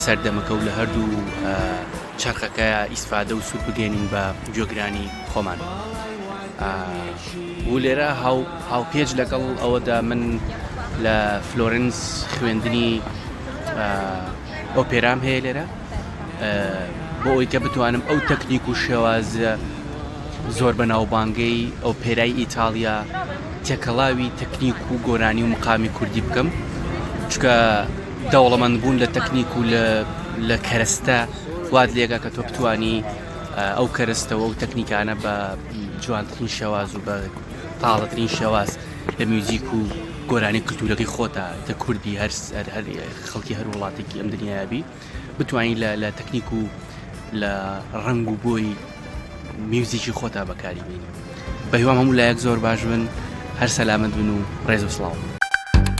سەردەمەکە و لە هەردوو چرخەکە ئیسفادە و سوود بگەێنین بە گوێگرانی خۆمان. و لێرە هاوپێچ لەگەڵ ئەوەدا من لە فلۆرنس خوێندنی ئۆپێرام هەیە لێرە بۆ ئەوەی کە بتوانم ئەو تەکنیک و شێوازە زۆر بەناوبانگەی ئۆپێرای ئیتالیا تێکەڵاوی تەکنیک و گۆرانی و مقامی کوردی بکەم، چکە دەوڵەمەند بوون لە تەکنیک و لە کەرەستە واد لێگا کە تۆ بتوانی ئەو کەرەستەوە و تەکنیکانە بە جوانترین شێواز و بە تاڵەترین شێواز لە میوزیک و گۆرانی کلتورەکەی خۆتە تە کوردی هەر خەڵکی هەر وڵاتێکی ئەم دنیابی بتوانین لە تەکنیک و لە ڕنگ و بۆی میوزیکی خۆتا بەکاری بینی. بە هیوام هەموو لایەک زۆر باش بن، هەر سەلامت بن و ڕێز و سڵاو.